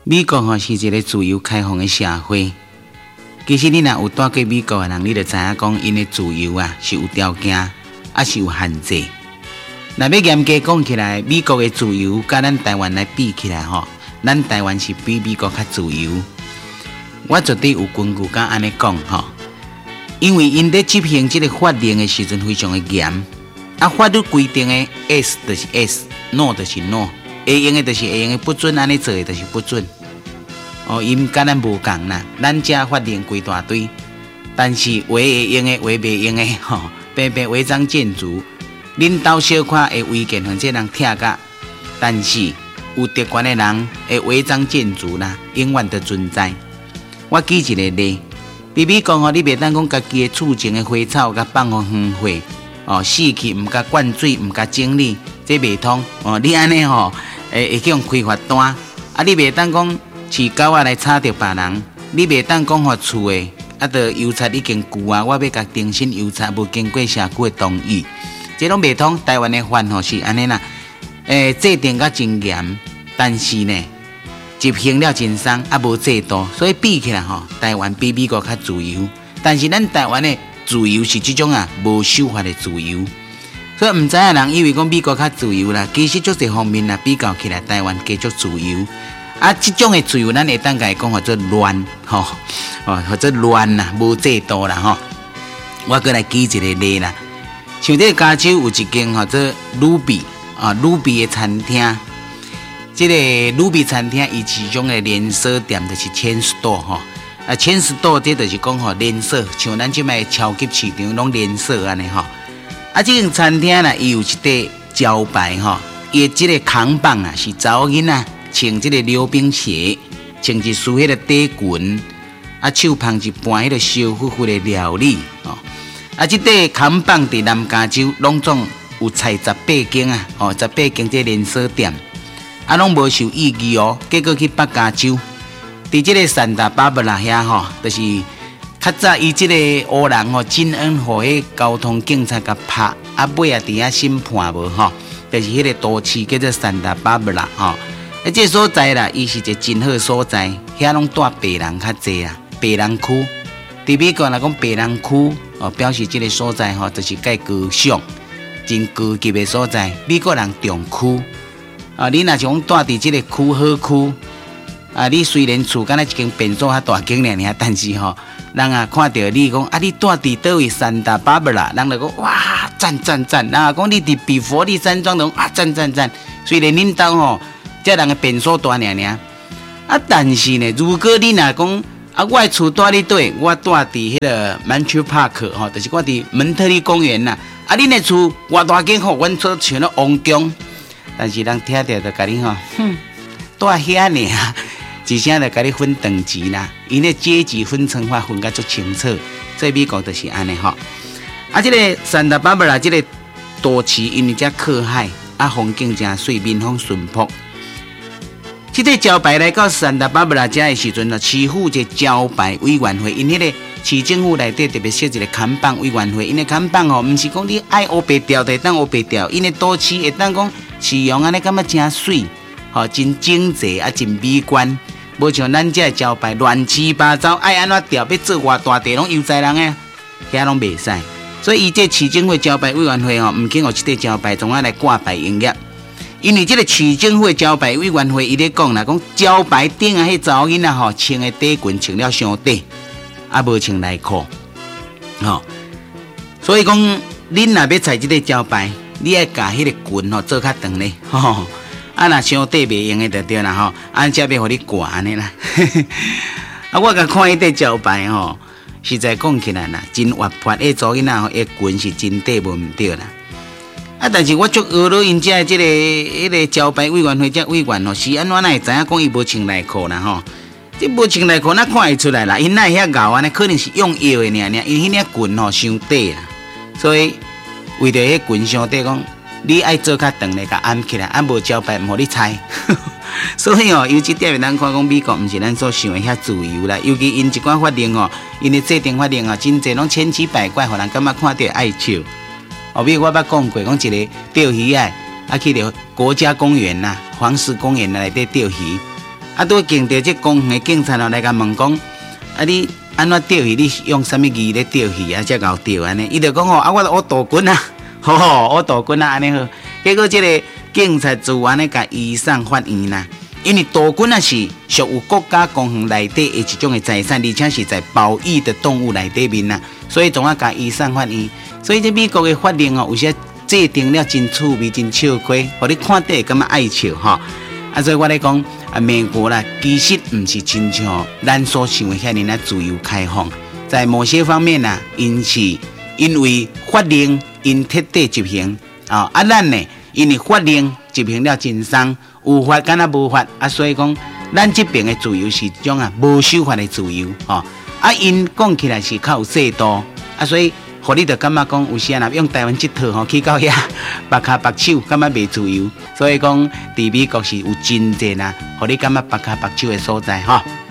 美国是一个自由开放的社会。其实你若有住过美国的人，你就知影讲，因的自由是有条件，是有限制。若要严格讲起来，美国的自由甲咱台湾来比起来咱台湾是比美国较自由。我绝对有根据甲安尼讲因为因在执行这个法令的时阵非常的严。法律规定的 S 就是 S，No 就是 No， 会用的就是会用的，不准安尼做的就是不准。因甲咱无共啦，咱遮法令规大堆，但是话会用的，话袂用的偏偏违章建筑，恁兜小可会违建，或者人拆甲，但是有特权的人会违章建筑啦，永远都存在。我举一个例，比美国你袂当讲家己的厝前的花草甲放互荒废。死去唔甲灌水，唔甲整理，这袂通。你安尼会去用开罚单。你袂当讲饲狗来吵着别人，你袂当讲厝的着油漆已经旧我要甲重新油漆，无经过社区的同意，这拢袂通。台湾的法是安尼啦，制定甲真严，但是呢，执行了真松，无制度，所以比起来台湾比美国较自由。但是咱台湾的自由是这种无守法的自由，所以唔知人以为讲美国较自由啦，其实足侪方面比较起来，台湾加足自由。这种的自由，咱会当甲伊讲或者乱，或者乱啦，无制度啦，我过来举一个例啦，像这加州有一间做Ruby 的餐厅，这个Ruby餐厅伊其中的连锁店就是Chain Store。Chain Store 这就是讲连锁，像咱即卖超级市场拢连锁安尼这间餐厅伊有一块招牌伊即个扛棒是查某囡仔穿即个溜冰鞋，穿一束迄个底裙，手捧一盘迄个烧乎乎的料理即块扛棒伫南加州拢总有菜18间18间这连锁店，拢无受意义结果去北加州。伫即个山达巴布拉遐就是较早伊即个黑人真恩互迄交通警察甲拍，尾伫遐审判无就是迄个都市叫做山达巴布拉即个所在啦，伊是一个真好所在，遐拢住白人较济啦，白人区。伫美国来讲白人区表示即个所在就是介高尚、真高级的所在。美国人重区你若像住伫即个区好区。你虽然厝敢若一间便所较大间尔，但是人看到你讲你住伫倒位山达巴布拉，人就讲哇赞赞赞，讲你伫比佛利山庄，赞赞赞。虽然恁兜这人的便所大尔，但是呢，如果你若讲我的厝住伫对，我住伫迄个Manchu Park就是我伫蒙特利公园啦。恁的厝偌大间阮厝像咧王宫，但是人听到就甲你住遐尔。一声就甲你分等级啦，因为阶级分层法分甲足清楚，所以美国就是安尼这个山达巴布拉这个都市因为遮靠海，风景真水，民风淳朴。这个招牌来到山达巴布拉遮的时阵市府一个招牌委员会，因迄个市政府内底特别设一个看板委员会，因为看板毋是讲你爱黑白调就当黑白调，因为都市会当讲市容安尼感觉真水，真整齐真美观。无像咱这招牌乱七八糟，爱安怎调，要做偌大地拢悠哉人遐拢袂使。所以伊这市政府招牌委员会毋肯互这个招牌从来挂牌营业，因为这个市政府招牌委员会伊咧讲啦，讲招牌顶迄查某囡仔穿的底裙穿了伤短，无穿内裤所以讲恁若要踩这个招牌，你爱甲迄个裙做较长咧若伤短袂用的就对啦才要互你挂安尼啦我甲看迄块招牌实在讲起来啦，真活泼的查某囡仔裙是真短无毋对啦但是我足学了因遮即个迄个招牌委员会遮委员是安怎会知影讲伊无穿内裤啦这无穿内裤哪看会出来啦？因哪会遐咬安尼？可能是用药的尔，因迄领裙伤短啦，所以为着迄裙伤短讲。你爱做较长咧，甲按起来，无招牌唔互你猜。所以尤其点咱看讲美国，毋是咱所想的遐自由啦。尤其因一寡法令因的制定法令真济拢千奇百怪，互人感觉看到爱笑。比如我捌讲过，讲一个钓鱼去到国家公园啦、黄石公园内底钓鱼， 拄见到这公园的警察来甲问讲，你安怎钓鱼？你用什么鱼咧钓鱼啊？才搞钓安尼？伊就讲我学杜滚啊，学杜滚啊，安尼好。结果这个警察就安尼甲移送法院啦。因为杜滚啊是属有国家公园内底的一种的财产，而且是在保育的动物内底面啦，所以总要甲移送法院。所以这美国的法令有些制定了真趣味、真笑亏，互你看得感觉爱笑吼。所以我咧讲美国啦，其实唔是亲像咱所想的遐尼啊自由开放，在某些方面啦，因是因为法令因彻底执行咱呢，因为法令执行了真松，有法敢若无法所以讲咱这边的自由是一种无守法的自由因讲起来是较有制度所以互你就感觉讲有时用台湾这套去到遐白脚白手，感觉袂自由，所以讲伫美国是有真济互你感觉白脚白手的所在